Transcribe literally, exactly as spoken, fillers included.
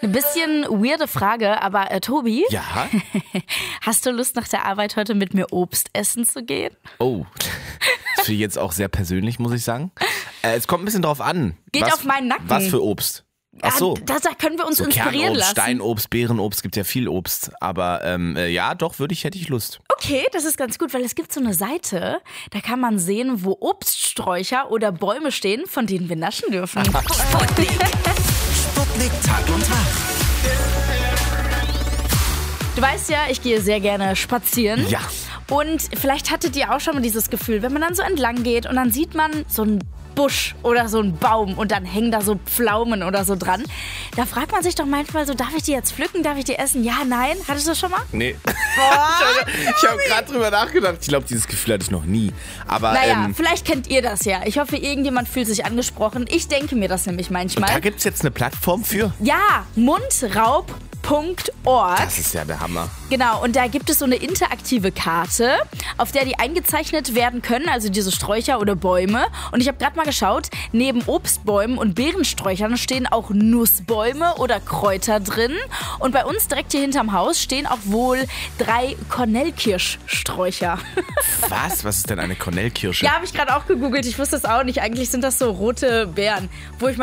Ein bisschen weirde Frage, aber äh, Tobi, Ja? hast du Lust nach der Arbeit heute mit mir Obst essen zu gehen? Oh, das finde ich jetzt auch sehr persönlich, muss ich sagen. Äh, es kommt ein bisschen drauf an. Geht was, auf meinen Nacken. Was für Obst? Ach so. Ja, da, da können wir uns So inspirieren Kernobst, lassen. Steinobst, Beerenobst, gibt ja viel Obst. Aber ähm, äh, ja, doch, würde ich, hätte ich Lust. Okay, das ist ganz gut, weil es gibt so eine Seite, da kann man sehen, wo Obststräucher oder Bäume stehen, von denen wir naschen dürfen. Sputnik. Sputnik Tag und Tag. Du weißt ja, ich gehe sehr gerne spazieren. Ja. Und vielleicht hattet ihr auch schon mal dieses Gefühl, wenn man dann so entlang geht und dann sieht man so einen Busch oder so einen Baum und dann hängen da so Pflaumen oder so dran. Da fragt man sich doch manchmal so, darf ich die jetzt pflücken, darf ich die essen? Ja, nein? Hattest du das schon mal? Nee. Boah, Ich habe gerade drüber nachgedacht. Ich glaube, dieses Gefühl hatte ich noch nie. Aber naja, ähm, vielleicht kennt ihr das ja. Ich hoffe, irgendjemand fühlt sich angesprochen. Ich denke mir das nämlich da manchmal. gibt es jetzt eine Plattform für. Ja, mundraub Punkt org. Das ist ja der Hammer. Genau, und da gibt es so eine interaktive Karte, auf der die eingezeichnet werden können, also diese Sträucher oder Bäume. Und ich habe gerade mal geschaut, neben Obstbäumen und Beerensträuchern stehen auch Nussbäume oder Kräuter drin. Und bei uns direkt hier hinterm Haus stehen auch wohl drei Kornelkirschsträucher. Was? Was ist denn eine Kornelkirsche? Ja, habe ich gerade auch gegoogelt, ich wusste es auch nicht. Eigentlich sind das so rote Beeren, wo ich